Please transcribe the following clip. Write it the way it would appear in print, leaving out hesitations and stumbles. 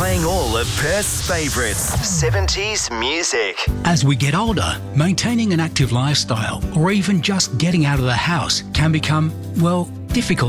playing all of Perth's favourites, 70s music. As we get older, maintaining an active lifestyle or even just getting out of the house can become, well, difficult